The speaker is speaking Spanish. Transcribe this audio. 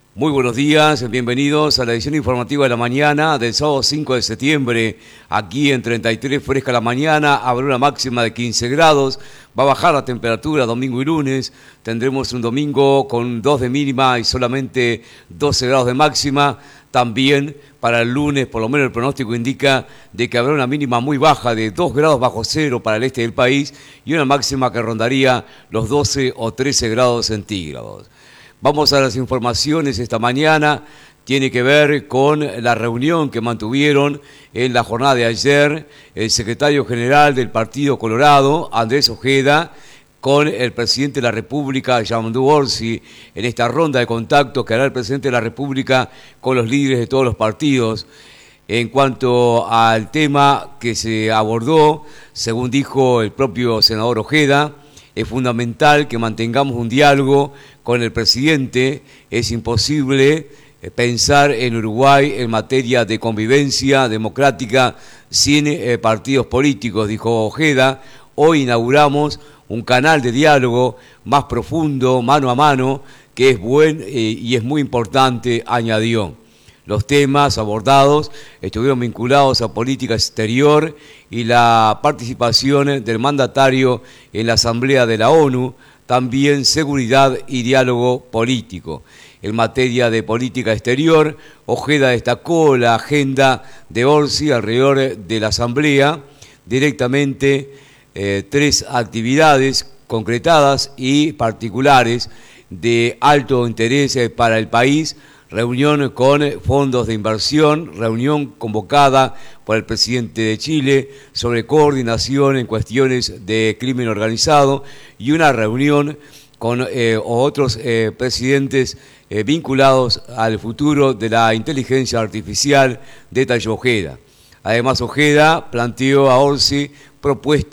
Muy buenos días, bienvenidos a la edición informativa de la mañana del sábado 5 de septiembre. Aquí en 33 fresca la mañana, habrá una máxima de 15 grados, va a bajar la temperatura domingo y lunes, tendremos un domingo con 2 de mínima y solamente 12 grados de máxima. También para el lunes, por lo menos el pronóstico indica de que habrá una mínima muy baja de 2 grados bajo cero para el este del país y una máxima que rondaría los 12 o 13 grados centígrados. Vamos a las informaciones esta mañana, tiene que ver con la reunión que mantuvieron en la jornada de ayer el secretario general del Partido Colorado, Andrés Ojeda, con el presidente de la República, Yamandú Orsi, en esta ronda de contactos que hará el presidente de la República con los líderes de todos los partidos. En cuanto al tema que se abordó, según dijo el propio senador Ojeda, es fundamental que mantengamos un diálogo con el presidente. Es imposible pensar en Uruguay en materia de convivencia democrática sin partidos políticos, dijo Ojeda. Hoy inauguramos un canal de diálogo más profundo, mano a mano, que es buen y es muy importante, añadió. Los temas abordados estuvieron vinculados a política exterior y la participación del mandatario en la Asamblea de la ONU, también seguridad y diálogo político. En materia de política exterior, Ojeda destacó la agenda de Orsi alrededor de la Asamblea, directamente 3 actividades concretadas y particulares de alto interés para el país. Reunión con fondos de inversión, reunión convocada por el presidente de Chile sobre coordinación en cuestiones de crimen organizado y una reunión con otros presidentes vinculados al futuro de la inteligencia artificial, detalló Ojeda. Además, Ojeda planteó a Orsi propuestas